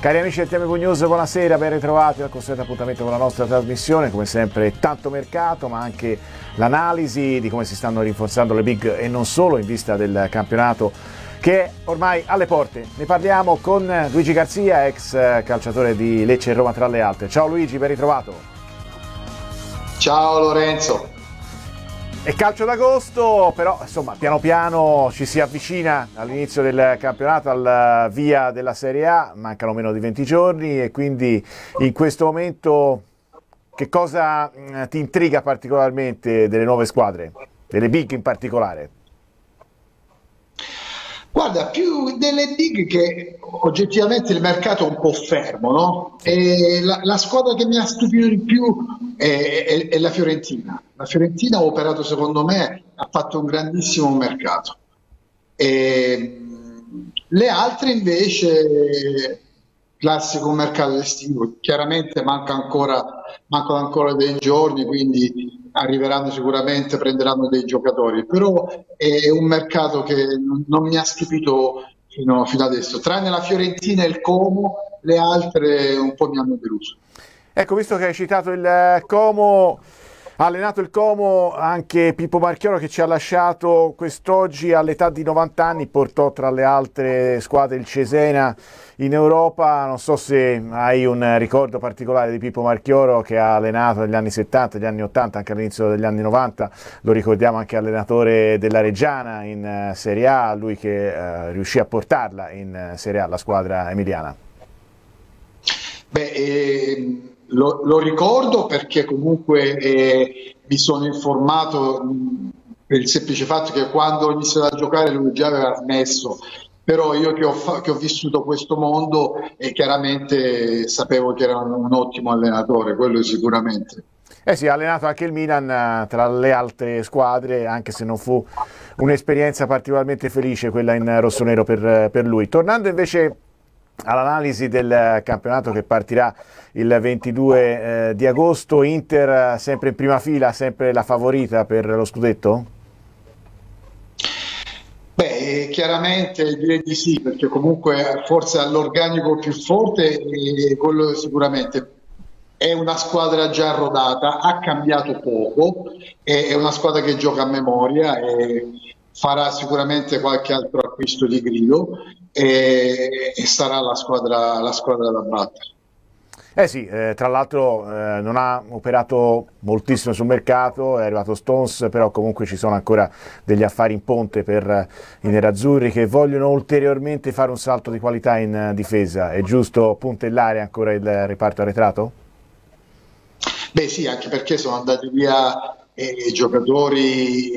Cari amici del TMV News, buonasera, ben ritrovati al consueto appuntamento con la nostra trasmissione. Come sempre tanto mercato, ma anche l'analisi di come si stanno rinforzando le big e non solo in vista del campionato che è ormai alle porte. Ne parliamo con Luigi Garzia, ex calciatore di Lecce e Roma tra le altre. Ciao Luigi, ben ritrovato. Ciao Lorenzo. È calcio d'agosto, però insomma piano piano ci si avvicina all'inizio del campionato, al via della Serie A, mancano meno di 20 giorni e quindi in questo momento che cosa ti intriga particolarmente delle nuove squadre, delle big in particolare? Guarda, più delle big che oggettivamente il mercato è un po' fermo, no? E la squadra che mi ha stupito di più è la Fiorentina. La Fiorentina ha operato, secondo me, ha fatto un grandissimo mercato. E, le altre invece, classico mercato estivo, chiaramente mancano ancora dei giorni, quindi arriveranno sicuramente, prenderanno dei giocatori, però è un mercato che non mi ha stupito fino adesso, tranne la Fiorentina e il Como, le altre un po' mi hanno deluso. Ecco, visto che hai citato il Como, ha allenato il Como anche Pippo Marchioro che ci ha lasciato quest'oggi all'età di 90 anni, portò tra le altre squadre il Cesena in Europa. Non so se hai un ricordo particolare di Pippo Marchioro che ha allenato negli anni 70, negli anni 80, anche all'inizio degli anni 90, lo ricordiamo anche allenatore della Reggiana in Serie A, lui che riuscì a portarla in Serie A, la squadra emiliana. Lo ricordo perché comunque mi sono informato per il semplice fatto che quando ho iniziato a giocare lui già aveva smesso, però io che ho vissuto questo mondo e chiaramente sapevo che era un ottimo allenatore, quello sicuramente. Sì, ha allenato anche il Milan tra le altre squadre, anche se non fu un'esperienza particolarmente felice quella in rossonero per lui. Tornando invece all'analisi del campionato che partirà il 22 di agosto, Inter sempre in prima fila, sempre la favorita per lo scudetto? Chiaramente direi di sì, perché comunque forse ha l'organico più forte e quello sicuramente. È una squadra già rodata, ha cambiato poco, è una squadra che gioca a memoria e farà sicuramente qualche altro acquisto di grido e sarà la squadra da battere. Sì, tra l'altro non ha operato moltissimo sul mercato, è arrivato Stones, però comunque ci sono ancora degli affari in ponte per i nerazzurri che vogliono ulteriormente fare un salto di qualità in difesa. È giusto puntellare ancora il reparto arretrato? Sì, anche perché sono andati via giocatori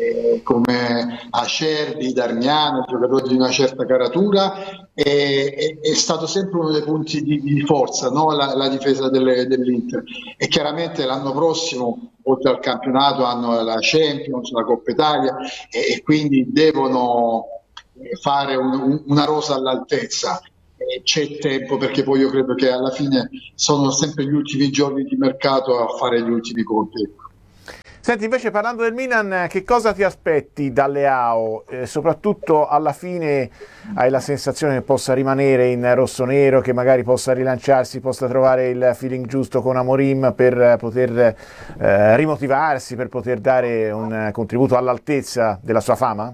come Acerbi, Darmiano, giocatori di una certa caratura, è stato sempre uno dei punti di forza, no? La difesa dell'Inter. E chiaramente l'anno prossimo, oltre al campionato, hanno la Champions, la Coppa Italia e quindi devono fare una rosa all'altezza. C'è tempo perché poi io credo che alla fine sono sempre gli ultimi giorni di mercato a fare gli ultimi conti. Senti, invece parlando del Milan, che cosa ti aspetti da Leao? Soprattutto alla fine hai la sensazione che possa rimanere in rossonero, che magari possa rilanciarsi, possa trovare il feeling giusto con Amorim per poter rimotivarsi, per poter dare un contributo all'altezza della sua fama?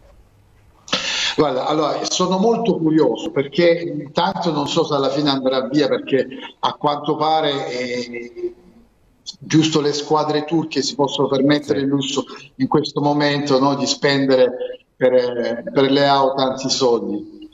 Guarda, allora sono molto curioso perché intanto non so se alla fine andrà via perché a quanto pare giusto le squadre turche si possono permettere il lusso in questo momento, no, di spendere per Leao tanti soldi.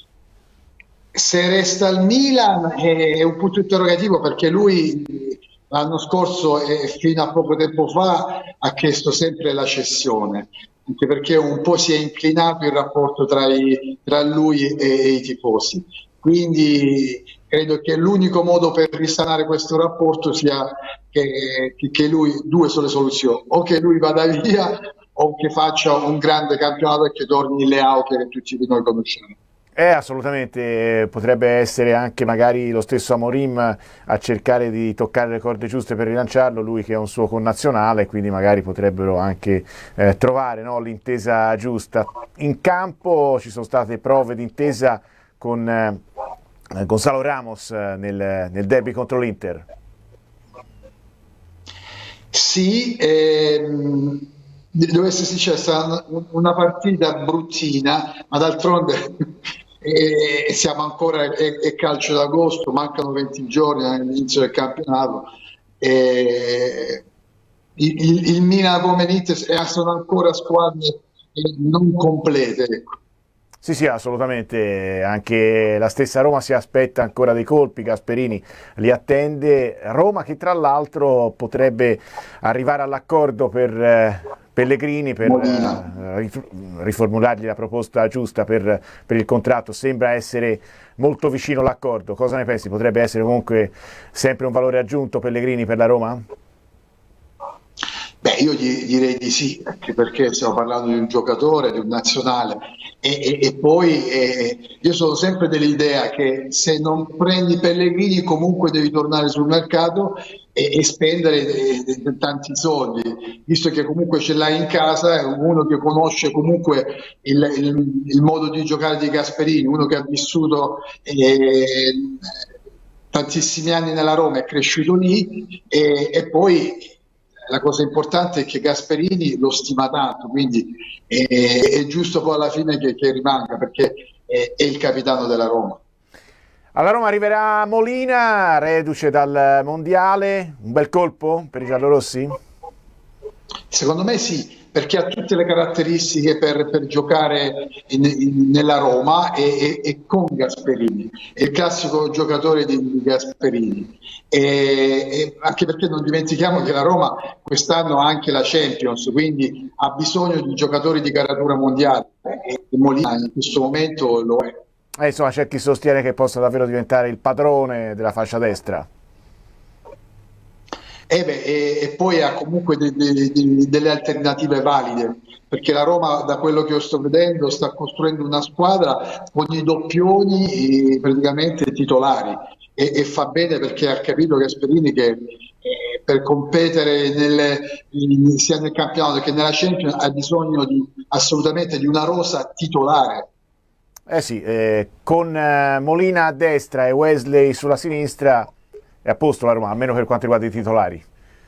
Se resta al Milan è un punto interrogativo perché lui l'anno scorso e fino a poco tempo fa ha chiesto sempre la cessione, anche perché un po' si è inclinato il rapporto tra lui e i tifosi. Quindi credo che l'unico modo per risanare questo rapporto sia che lui, due sono le soluzioni, o che lui vada via o che faccia un grande campionato e che torni Leao che tutti noi conosciamo. Assolutamente, potrebbe essere anche magari lo stesso Amorim a cercare di toccare le corde giuste per rilanciarlo, lui che è un suo connazionale, quindi magari potrebbero anche trovare, no, l'intesa giusta. In campo ci sono state prove d'intesa con Gonzalo Ramos nel derby contro l'Inter. Sì, dovesse essere stata una partita bruttina, ma d'altronde siamo ancora, è calcio d'agosto, mancano 20 giorni all'inizio del campionato. Il Milan come l'Inter sono ancora squadre non complete, ecco. Sì, sì, assolutamente, anche la stessa Roma si aspetta ancora dei colpi, Gasperini li attende, Roma che tra l'altro potrebbe arrivare all'accordo per Pellegrini per riformulargli la proposta giusta per il contratto, sembra essere molto vicino all'accordo, cosa ne pensi? Potrebbe essere comunque sempre un valore aggiunto Pellegrini per la Roma? Beh, io direi di sì, anche perché stiamo parlando di un giocatore, di un nazionale e poi io sono sempre dell'idea che se non prendi Pellegrini comunque devi tornare sul mercato e spendere tanti soldi, visto che comunque ce l'hai in casa, è uno che conosce comunque il modo di giocare di Gasperini, uno che ha vissuto tantissimi anni nella Roma, è cresciuto lì e poi la cosa importante è che Gasperini lo stima tanto, quindi è giusto poi alla fine che rimanga perché è il capitano della Roma. Alla Roma arriverà Molina, reduce dal mondiale, un bel colpo per i giallorossi? Secondo me sì, perché ha tutte le caratteristiche per giocare nella Roma e con Gasperini, è il classico giocatore di Gasperini. E anche perché non dimentichiamo che la Roma quest'anno ha anche la Champions, quindi ha bisogno di giocatori di caratura mondiale e Molina in questo momento lo è. Insomma, c'è chi sostiene che possa davvero diventare il padrone della fascia destra. E poi ha comunque delle alternative valide, perché la Roma, da quello che io sto vedendo, sta costruendo una squadra con i doppioni praticamente titolari e fa bene perché ha capito Gasperini che per competere sia nel campionato che nella Champions ha bisogno assolutamente di una rosa titolare. Eh sì, con Molina a destra e Wesley sulla sinistra è a posto la Roma, almeno per quanto riguarda i titolari.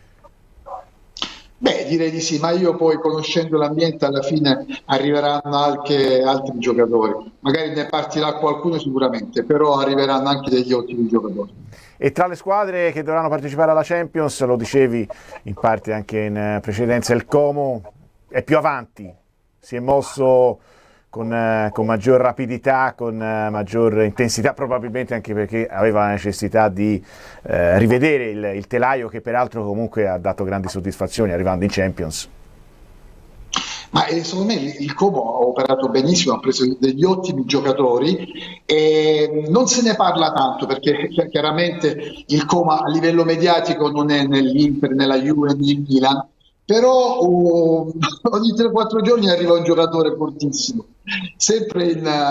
Beh, direi di sì, ma io poi conoscendo l'ambiente alla fine arriveranno anche altri giocatori. Magari ne partirà qualcuno sicuramente, però arriveranno anche degli ottimi giocatori. E tra le squadre che dovranno partecipare alla Champions, lo dicevi in parte anche in precedenza, il Como è più avanti, si è mosso con maggior rapidità, con maggior intensità, probabilmente anche perché aveva la necessità di rivedere il telaio che peraltro comunque ha dato grandi soddisfazioni arrivando in Champions. Ma secondo me il Como ha operato benissimo, ha preso degli ottimi giocatori e non se ne parla tanto perché chiaramente il Como a livello mediatico non è nell'Inter, nella Juve, nel Milan, però ogni 3-4 giorni arriva un giocatore fortissimo, sempre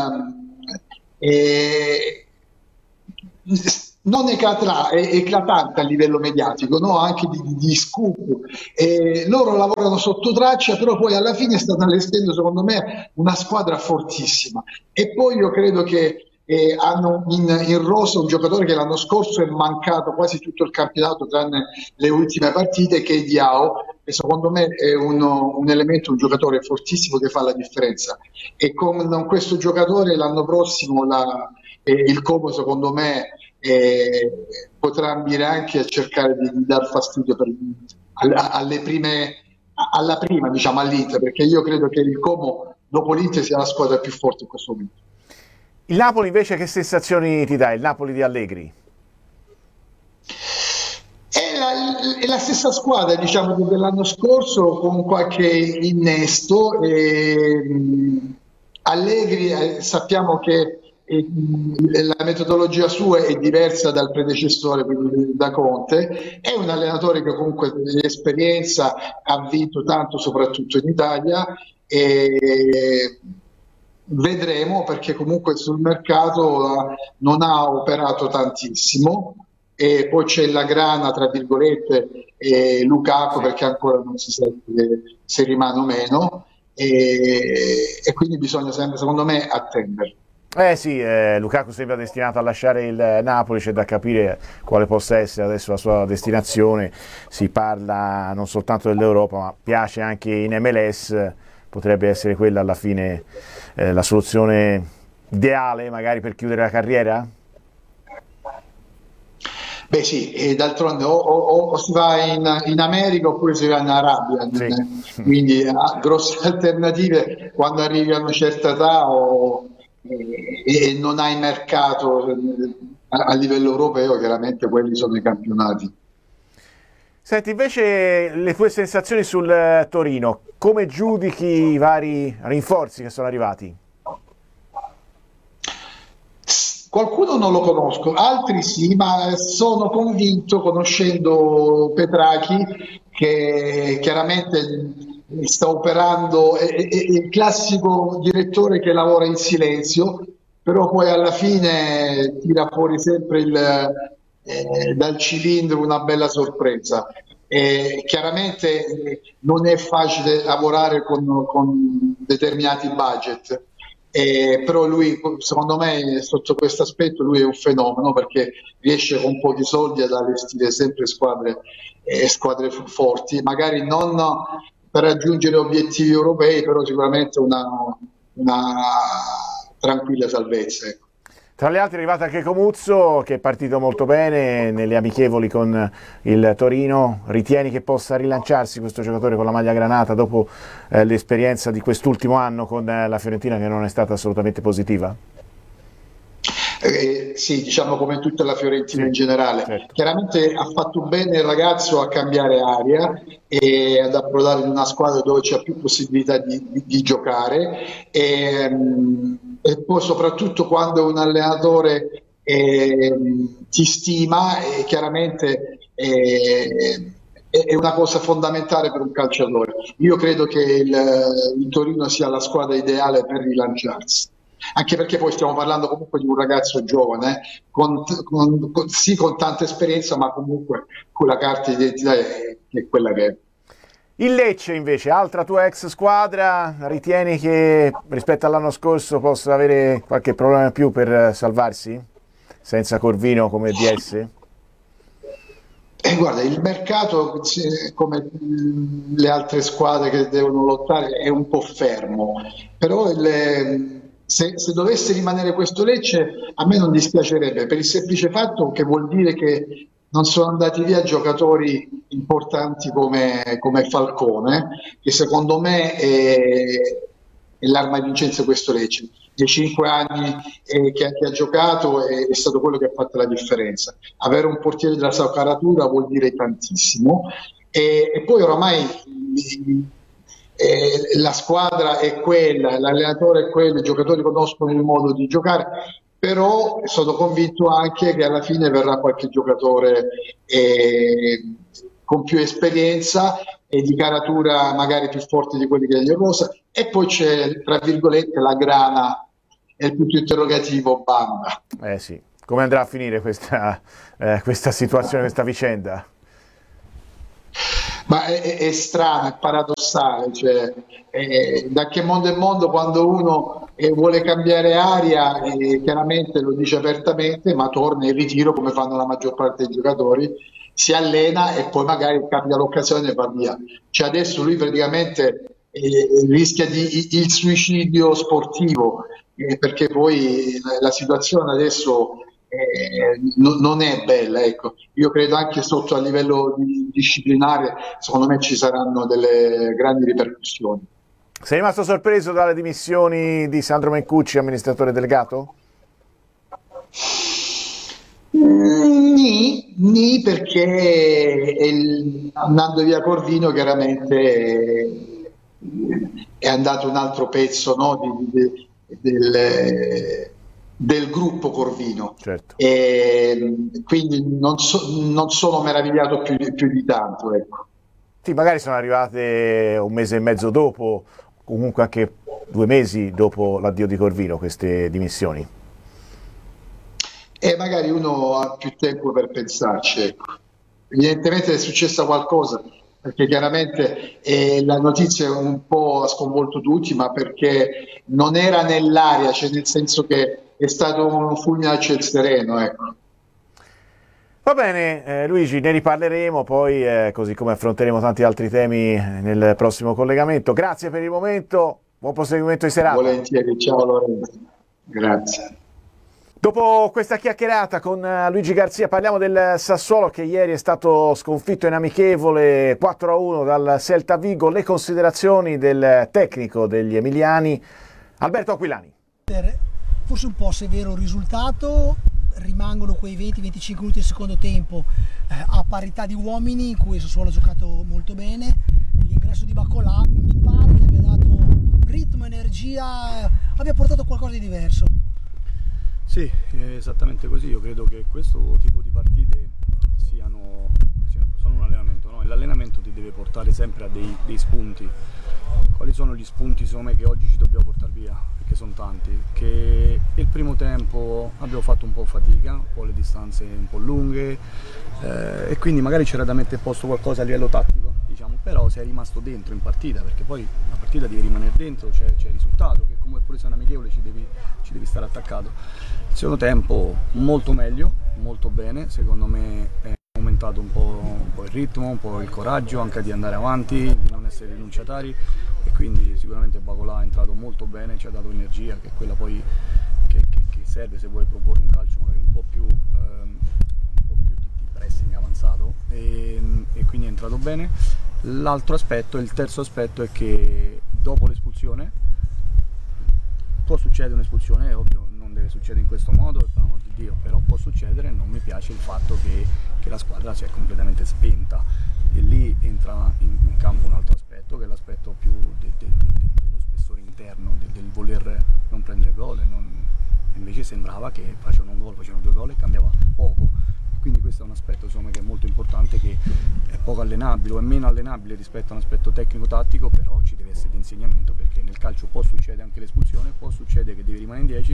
eh, non eclatante a livello mediatico, no? Anche di scoop. Loro lavorano sotto traccia, però poi alla fine stanno allestendo, secondo me, una squadra fortissima. E poi io credo che hanno in rosa un giocatore che l'anno scorso è mancato quasi tutto il campionato, tranne le ultime partite, che è Diao, che secondo me è un elemento, un giocatore fortissimo che fa la differenza. E con questo giocatore l'anno prossimo il Como, secondo me, potrà ambire anche a cercare di dar fastidio alla prima, diciamo, all'Inter, perché io credo che il Como dopo l'Inter sia la squadra più forte in questo momento. Il Napoli invece che sensazioni ti dà, il Napoli di Allegri? È la stessa squadra, diciamo, dell'anno scorso con qualche innesto. Allegri, sappiamo che la metodologia sua è diversa dal predecessore, quindi da Conte. È un allenatore che comunque di esperienza ha vinto tanto, soprattutto in Italia. E vedremo perché comunque sul mercato non ha operato tantissimo. E poi c'è la grana, tra virgolette, Lukaku, perché ancora non si sa se rimane o meno, e quindi bisogna sempre, secondo me, attendere. Eh sì, Lukaku sembra destinato a lasciare il Napoli, c'è da capire quale possa essere adesso la sua destinazione. Si parla non soltanto dell'Europa, ma piace anche in MLS, potrebbe essere quella alla fine la soluzione ideale magari per chiudere la carriera? Beh sì, e d'altronde o si va in America oppure si va in Arabia, Sì. quindi grosse alternative quando arrivi a una certa età e non hai mercato a livello europeo, chiaramente quelli sono i campionati. Senti, invece le tue sensazioni sul Torino, come giudichi i vari rinforzi che sono arrivati? Qualcuno non lo conosco, altri sì, ma sono convinto, conoscendo Petrachi, che chiaramente sta operando, è il classico direttore che lavora in silenzio, però poi alla fine tira fuori sempre dal cilindro una bella sorpresa. Chiaramente non è facile lavorare con determinati budget. Però lui, secondo me, sotto questo aspetto, lui è un fenomeno perché riesce con pochi soldi ad allestire sempre squadre forti, magari non per raggiungere obiettivi europei, però sicuramente una tranquilla salvezza. Ecco. Tra le altre è arrivato anche Comuzzo, che è partito molto bene nelle amichevoli con il Torino. Ritieni che possa rilanciarsi questo giocatore con la maglia granata dopo l'esperienza di quest'ultimo anno con la Fiorentina, che non è stata assolutamente positiva? Sì, diciamo come tutta la Fiorentina Sì, in generale. certo. Chiaramente ha fatto bene il ragazzo a cambiare aria e ad approdare in una squadra dove c'è più possibilità di giocare e poi soprattutto quando un allenatore ti stima, chiaramente è una cosa fondamentale per un calciatore. Io credo che il Torino sia la squadra ideale per rilanciarsi. Anche perché poi stiamo parlando comunque di un ragazzo giovane, sì con tanta esperienza, ma comunque con la carta d'identità che è quella che è. Il Lecce invece, altra tua ex squadra, ritieni che rispetto all'anno scorso possa avere qualche problema in più per salvarsi? Senza Corvino come DS? Guarda, il mercato, come le altre squadre che devono lottare, è un po' fermo, però se dovesse rimanere questo Lecce a me non dispiacerebbe, per il semplice fatto che vuol dire che non sono andati via giocatori importanti come Falcone, che secondo me è l'arma vincente questo Lecce. Nei 5 anni che ha giocato è stato quello che ha fatto la differenza. Avere un portiere della sua caratura vuol dire tantissimo e poi oramai la squadra è quella, l'allenatore è quello, i giocatori conoscono il modo di giocare, però sono convinto anche che alla fine verrà qualche giocatore con più esperienza e di caratura magari più forte di quelli che gli rosa e poi c'è tra virgolette la grana e il punto interrogativo Banda. Eh sì, come andrà a finire questa situazione, questa vicenda? Ma è strano, è paradossale, cioè, da che mondo è mondo quando uno vuole cambiare aria, chiaramente lo dice apertamente, ma torna in ritiro come fanno la maggior parte dei giocatori, si allena e poi magari cambia l'occasione e va via. Cioè adesso lui praticamente rischia il suicidio sportivo, perché poi la situazione adesso non è bella, ecco. Io credo anche sotto a livello disciplinare, secondo me ci saranno delle grandi ripercussioni. Sei rimasto sorpreso dalle dimissioni di Sandro Mencucci, amministratore delegato? Ni perché andando via Corvino chiaramente è andato un altro pezzo, no, del gruppo Corvino. Certo. Quindi non sono meravigliato più di tanto. Ecco. Sì, magari sono arrivate un mese e mezzo dopo, comunque anche 2 mesi dopo l'addio di Corvino, queste dimissioni. E magari uno ha più tempo per pensarci. Ecco. Evidentemente è successo qualcosa perché chiaramente la notizia un po' ha sconvolto tutti, ma perché non era nell'aria, cioè nel senso che è stato un fulmine a ciel sereno, ecco. Va bene, Luigi, ne riparleremo poi, così come affronteremo tanti altri temi nel prossimo collegamento. Grazie per il momento, buon proseguimento di serata. Volentieri, ciao Lorenzo, grazie. Dopo questa chiacchierata con Luigi Garzia parliamo del Sassuolo che ieri è stato sconfitto in amichevole 4-1 dal Celta Vigo. Le considerazioni del tecnico degli emiliani, Alberto Aquilani. Forse un po' severo il risultato, rimangono quei 20-25 minuti del secondo tempo a parità di uomini in cui il Sassuolo ha giocato molto bene. L'ingresso di Bacolà mi pare che abbia dato ritmo, energia, abbia portato qualcosa di diverso. Sì, è esattamente così. Io credo che questo tipo di partite sono un allenamento, no? L'allenamento ti deve portare sempre a dei spunti. Quali sono gli spunti secondo me che oggi ci dobbiamo portare via? Perché sono tanti. Che il primo tempo abbiamo fatto un po' fatica, un po' le distanze un po' lunghe e quindi magari c'era da mettere a posto qualcosa a livello tattico, diciamo, però sei rimasto dentro in partita, perché poi la partita devi rimanere dentro, c'è il risultato, che come pure se è un amichevole ci devi stare attaccato. Il secondo tempo molto meglio, molto bene, secondo me è aumentato un po' il ritmo, un po' il coraggio anche di andare avanti, di non essere rinunciatari, e quindi sicuramente Bacolà è entrato molto bene, ci ha dato energia, che è quella poi che serve se vuoi proporre un calcio magari un po' più di pressing avanzato, e quindi è entrato bene. Il terzo aspetto è che dopo l'espulsione può succedere un'espulsione, è ovvio, non deve succedere in questo modo, per l'amor di Dio, però può succedere. Non mi piace il fatto che la squadra si è completamente spenta, e lì entra in campo un altro aspetto, che è l'aspetto più dello spessore interno, del voler non prendere gol, invece sembrava che facevano un gol, facevano due gol e cambiava poco. Quindi questo è un aspetto insomma, che è molto importante, che è poco allenabile o è meno allenabile rispetto a un aspetto tecnico-tattico, però ci deve essere di insegnamento, perché nel calcio può succedere anche l'espulsione, può succedere che devi rimanere in 10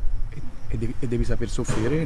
e devi saper soffrire e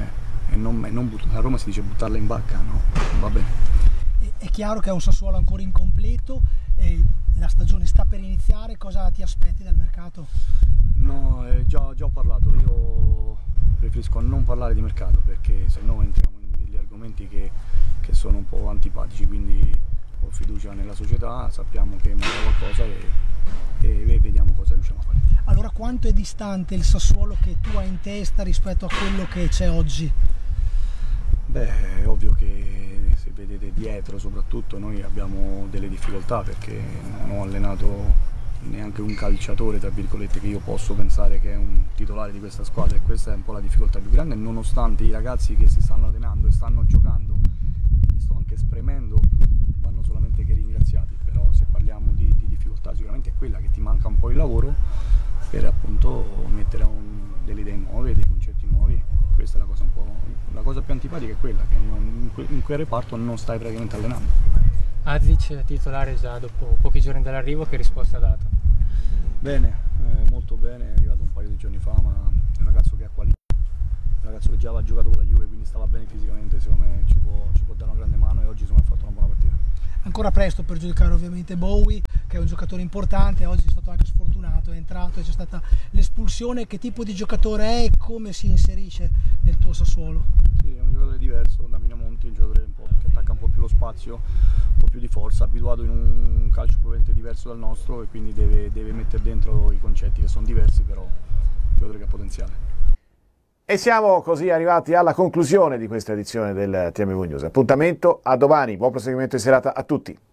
non a Roma si dice buttarla in bacca, no, non va bene. È chiaro che è un Sassuolo ancora incompleto, la stagione sta per iniziare, cosa ti aspetti dal mercato? No, già ho parlato, io preferisco non parlare di mercato, perché se no entriamo in degli argomenti che sono un po' antipatici, quindi ho fiducia nella società, sappiamo che manca qualcosa e vediamo cosa riusciamo a fare. Allora quanto è distante il Sassuolo che tu hai in testa rispetto a quello che c'è oggi? Beh, è ovvio che se vedete dietro soprattutto noi abbiamo delle difficoltà, perché non ho allenato neanche un calciatore, tra virgolette, che io posso pensare che è un titolare di questa squadra, e questa è un po' la difficoltà più grande, nonostante i ragazzi che si stanno allenando e stanno giocando, li sto anche spremendo, vanno solamente che ringraziati. Però se parliamo di difficoltà sicuramente è quella che ti manca un po' il lavoro per appunto mettere delle idee nuove, dei concetti nuovi. Questa è la cosa più antipatica, è quella che in quel reparto non stai praticamente allenando. Azic titolare già dopo pochi giorni dall'arrivo, che risposta ha dato? Bene, molto bene, è arrivato un paio di giorni fa, ma è un ragazzo che ha qualità, un ragazzo che già aveva giocato con la Juve, quindi stava bene fisicamente, secondo me ci può dare una grande mano, e oggi secondo me ha fatto una buona partita. Ancora presto per giudicare ovviamente Bowie, che è un giocatore importante, oggi è stato anche sfortunato, è entrato e c'è stata l'espulsione. Che tipo di giocatore è e come si inserisce nel tuo Sassuolo? Sì, è un giocatore diverso da Minamonti, un giocatore che attacca un po' più lo spazio, un po' più di forza, abituato in un calcio probabilmente diverso dal nostro, e quindi deve mettere dentro i concetti che sono diversi, però è un giocatore che ha potenziale. E siamo così arrivati alla conclusione di questa edizione del TMV News. Appuntamento a domani, buon proseguimento di serata a tutti.